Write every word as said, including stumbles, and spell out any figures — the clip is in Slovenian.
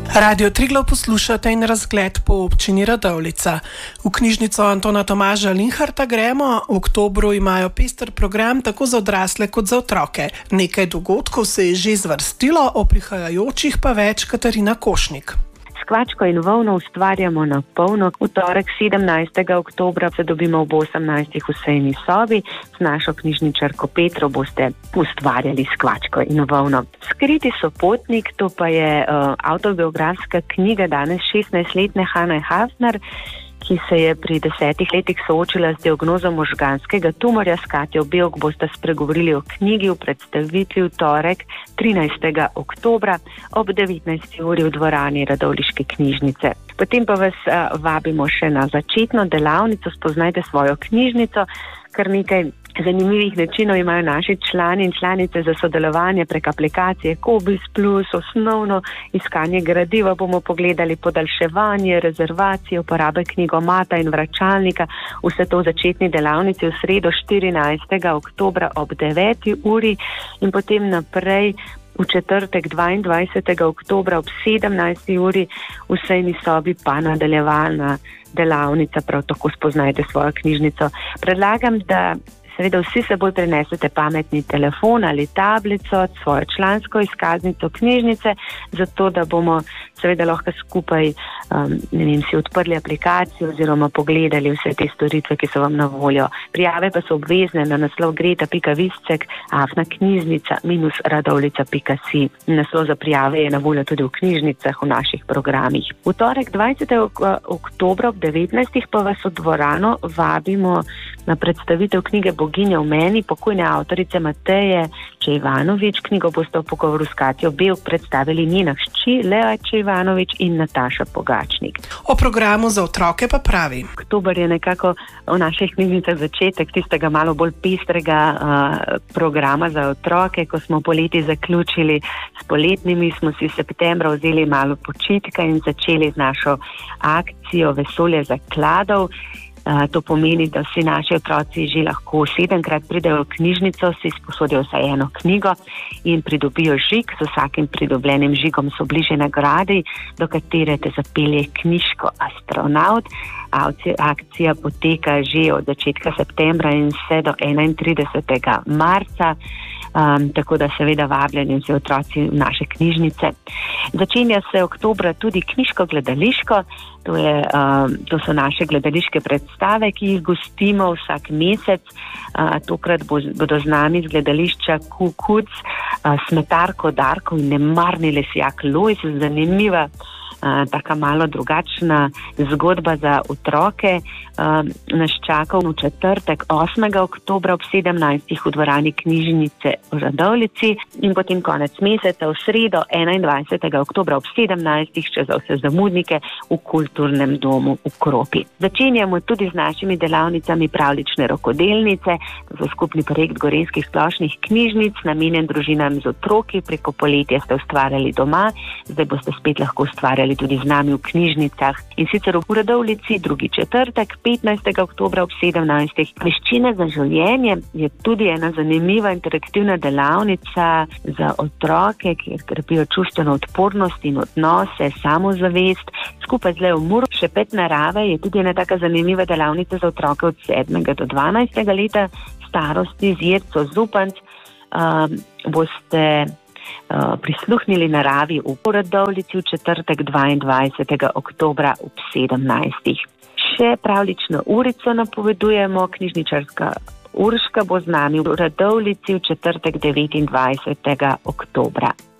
Radio Triglav poslušate in razgled po občini Radovljica. V knjižnico Antona Tomaža Linharta gremo. V oktobru imajo pester program tako za odrasle kot za otroke. Nekaj dogodkov se je že zvrstilo, o prihajajočih pa več Katarina Košnik. Skvačko in volno ustvarjamo na polno. V torek sedemnajstega oktobra se dobimo ob osemnajstih v sejni sobi. S našo knjižničarko Petro boste ustvarjali skvačko in volno. Skriti sopotnik, to pa je uh, avtobiografska knjiga danes šestnajstletne Hane Hafner, ki se je pri desetih letih soočila z diagnozo možganskega tumorja. S Katjo Bevk boste spregovorili o knjigi v predstavitvi v torek trinajstega oktobra ob devetnajsti uri v dvorani Radovljiške knjižnice. Potem pa vas uh, vabimo še na začetno delavnico Spoznajte svojo knjižnico. Kar nekaj zanimivih načinov imajo naši člani in članice za sodelovanje prek aplikacije Kobis plus, osnovno iskanje gradiva bomo pogledali, podaljševanje, rezervacije, uporabe knjigomata in vračalnika. Vse to v začetni delavnici v sredo štirinajstega oktobra ob deveti uri in potem naprej v četrtek dvaindvajsetega oktobra ob sedemnajsti uri v sejni sobi pa nadaljevalna delavnica, prav tako Spoznajte svojo knjižnico. Predlagam, da seveda vsi seboj prenesete pametni telefon ali tablico, svojo člansko izkaznico knjižnice, zato da bomo seveda lahko skupaj um, ne vem, si odprli aplikacijo oziroma pogledali vse te storitve, ki so vam na voljo. Prijave pa so obvezne na naslov greta pika viscek afna knjižnica minus radovljica pika si. Naslov za prijave je na voljo tudi v knjižnicah v naših programih. V torek dvajsetega oktobra ob devetnajstih pa vas v dvorano vabimo na predstavitev knjige Boginja v meni, pokojne avtorice Mateje Čejvanović. Knjigo boste v pogovoru s Katjo Bevk predstavili njena hči Lea Čejvanović in Nataša Pogačnik. O programu za otroke pa pravi. Oktober je nekako v naših knjižnicah začetek tistega malo bolj pestrega uh, programa za otroke. Ko smo poleti zaključili s poletnimi, smo si v septembra vzeli malo počitka in začeli z našo akcijo Vesolje zakladov. Uh, to pomeni, da vsi naši otroci že lahko sedemkrat pridejo v knjižnico, si sposodijo vsaj eno knjigo in pridobijo žig. Z vsakim pridobljenim žigom so bliže nagradi, do katere te zapelje knjižko Astronaut. Akcija poteka že od začetka septembra in vse do enaintridesetega marca. Um, tako da seveda vabljeni vsi otroci v naše knjižnice. Začenja se oktobra tudi knjiško gledališko, to, je, um, to so naše gledališke predstave, ki jih gostimo vsak mesec. Uh, tokrat bo, bodo z nami z gledališča Kukuc, uh, Smetarko Darko in Nemarni lesjak Lojz. Zanimiva, uh, taka malo drugačna zgodba za otroke. Uh, nas čaka v četrtek osmega oktobra ob sedemnajstih v dvorani knjižnice v Radovljici in potem konec meseca v sredo enaindvajsetega oktobra ob sedemnajstih, če za vse zamudnike, v kulturnem domu v Kropi. Začenjamo tudi z našimi delavnicami pravlične rokodelnice. To so skupni projekt Gorenjskih splošnih knjižnic, namenjen družinam z otroki. Preko poletja ste ustvarjali doma, zdaj boste spet lahko ustvarjali tudi z nami v knjižnicah. In sicer v Radovljici drugi četrtek petnajstega oktobra ob sedemnajstih. Veščine za življenje je tudi ena zanimiva interaktivna delavnica za otroke, kjer krepijo čustveno odpornost in odnose, samozavest. Skupaj z Leo Muro, Šepet narave, je tudi ena taka zanimiva delavnica za otroke od sedmega do dvanajstega leta starosti. Z Jerco Zupanc um, boste uh, prisluhnili naravi v Radovljici v četrtek dvaindvajsetega oktobra ob sedemnajstih. Še pravlično urico napovedujemo. Knjižničarska Urška bo z nami v Radovljici v četrtek devetindvajsetega oktobra.